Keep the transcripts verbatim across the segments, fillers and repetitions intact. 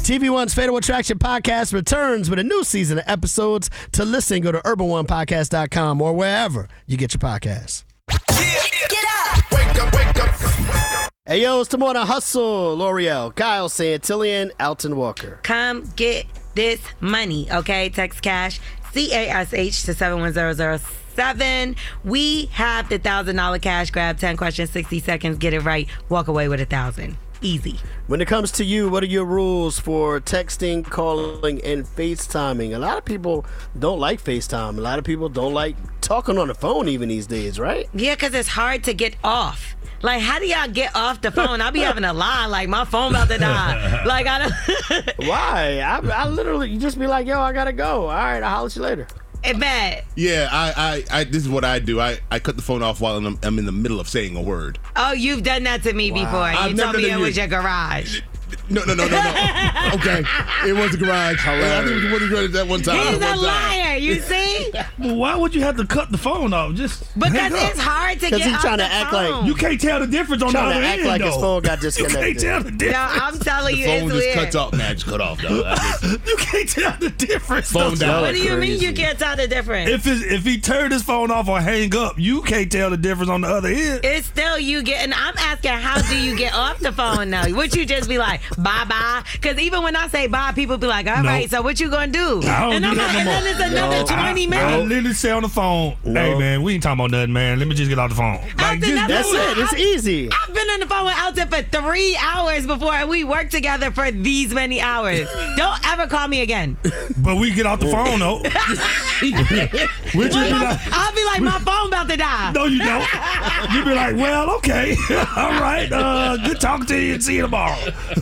T V One's Fatal Attraction podcast returns with a new season of episodes. To listen, go to urban one podcast dot com or wherever you get your podcasts. Get up! Wake up, wake up! Hey, yo, it's the Morning Hustle. L'Oreal, Kyle Santillian, Alton Walker. Come get this money, okay? Text cash, C A S H to seven one zero zero seven. We have the one thousand dollars cash grab. ten questions, sixty seconds. Get it right. Walk away with one thousand dollars. Easy. When it comes to you, what are your rules for texting, calling, and FaceTiming? A lot of people don't like FaceTime. A lot of people don't like talking on the phone even these days, right? Yeah, because it's hard to get off. Like, how do y'all get off the phone? I'll be having a line like, my phone about to die. Like, I don't... Why? I, I literally, you just be like, yo, I gotta go. All right, I'll holler at you later. It's bad. Yeah, I, I, I, this is what I do. I, I cut the phone off while I'm, I'm in the middle of saying a word. Oh, you've done that to me wow. before. I've You never told me done it you. was your garage. No, no, no, no, no. Okay, it was the garage. I think it was the garage that one time. He's one a time. liar, you see? Well, why would you have to cut the phone off? Just Because it's hard to get he's off trying the to act phone. like you can't tell the difference on the Trying other to act end, like though. his phone got You disconnected. can't tell the difference. No, I'm telling you, The phone it's just weird. cuts off. Man, just cut off, though. I just- You can't tell the difference. Phone though. down. What do you Crazy. mean you can't tell the difference? If it's, if he turned his phone off or hang up, you can't tell the difference on the other end. It's still you getting. I'm asking, how do you get off the phone now? Would you just be like, bye bye? Because even when I say bye, people be like, all No. right, so what you gonna do? I don't and do I'm that like, no and more. then it's another No. twenty I, I minutes. literally say on the phone, No. hey man, we ain't talking about nothing, man. Let me just get off the phone. Like, think just that's do That's it. it. It's easy. I've been on the phone with Alton for three hours before, and we worked together for these many hours. Don't ever call me again. But we get off the phone though. we just be like, I'll be like, my phone about to die. no, you don't. You be like, well, okay, all right. Uh, good talking to you and see you tomorrow.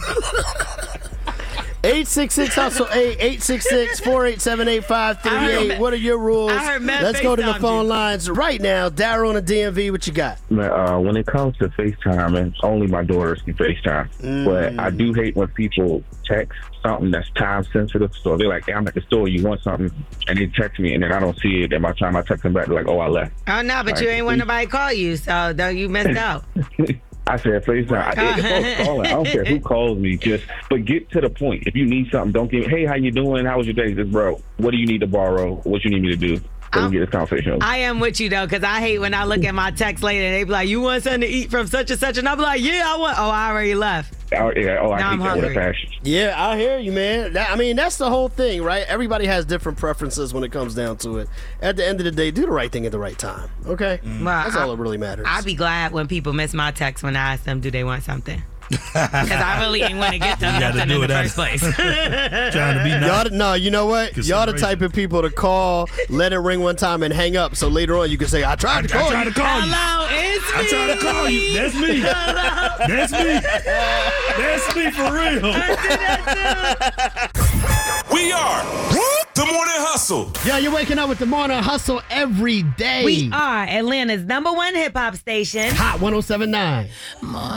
eight six six hustle eight eight six six four eight seven eight five three eight. What are your rules? I heard Matt Let's go to the FaceTimed phone you. lines right now. Daryl on the D M V, what you got? Man, uh, when it comes to FaceTime, only my daughters can FaceTime. Mm. But I do hate when people text something that's time sensitive. So they're like, hey, I'm at the store, you want something? And they text me, and then I don't see it. And by the time I text them back, they're like, oh, I left. Oh, no, but Right. you ain't want nobody to call you, so though you missed out. I said FaceTime. I did the phone calling. I don't care who calls me. Just, but get to the point. If you need something, don't give. Hey, how you doing? How was your day? Just, bro, what do you need to borrow? What you need me to do? So we get this conversation over. I am with you, though, because I hate when I look at my text later and they be like, you want something to eat from such and such? And I be like, yeah, I want. Oh, I already left. Oh, yeah, oh I Now hate I'm that with a hungry. passion. Yeah, I hear you, man. That, I mean, that's the whole thing, right? Everybody has different preferences when it comes down to it. At the end of the day, do the right thing at the right time, okay? Well, That's I- all that really matters. I'd be glad when people miss my text when I ask them, do they want something? Because I really ain't want to get them You gotta nothing do in the it first at- place. Trying to be Y'all, nice. the- no, you know what? Y'all the type of people to call, let it ring one time, and hang up. So later on, you can say, "I tried to I call tried you." to call you. Hello, it's me. I tried to call you. That's me. That's me. That's me for real. We are the Morning Hustle. Yeah, you're waking up with the Morning Hustle every day. We are Atlanta's number one hip hop station. Hot one oh seven point nine.